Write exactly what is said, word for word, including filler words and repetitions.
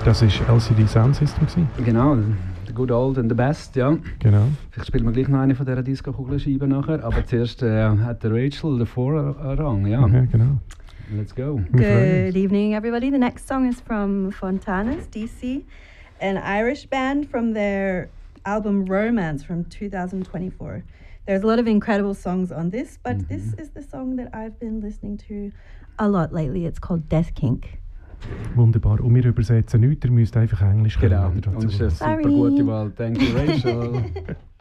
Das war L C D Sound System gewesen. Genau, the good old and the best, ja. Genau. Vielleicht spielen wir gleich noch eine von dieser Disco-Kugelscheiben nachher, aber zuerst äh, hat der Rachel den Vorrang, ja. Ja, genau. Let's go. Good evening, everybody. The next song is from Fontanas, D C, an Irish band from their album Romance from two thousand twenty-four. There's a lot of incredible songs on this, but mm-hmm. this is the song that I've been listening to a lot lately. It's called Death Kink. Wunderbar. Und wir übersetzen nichts, ihr müsst einfach Englisch können. Genau, und das ist eine super gute Wahl. Thank you, Rachel.